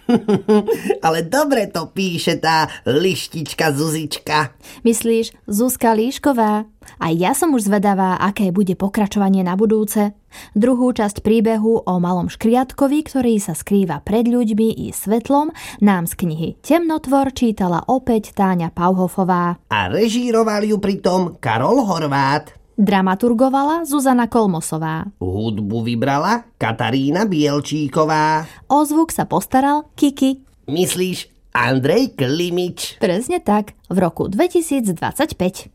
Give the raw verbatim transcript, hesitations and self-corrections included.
Ale dobre to píše tá lištička Zuzička. Myslíš Zuzka Líšková? A ja som už zvedavá, aké bude pokračovanie na budúce. Druhú časť príbehu o malom škriatkovi, ktorý sa skrýva pred ľuďmi i svetlom, nám z knihy Temnotvor čítala opäť Táňa Pauhofová. A režíroval ju pritom Karol Horvát. Dramaturgovala Zuzana Kolmosová. Hudbu vybrala Katarína Bielčíková. O zvuk sa postaral Kiki. Myslíš Andrej Klimič? Presne tak, v roku dvetisícdvadsaťpäť.